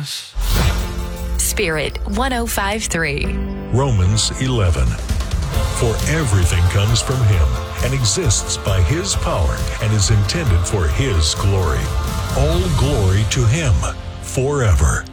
Jesus. Spirit 105.3. Romans 11. For everything comes from him and exists by his power and is intended for his glory. All glory to him forever.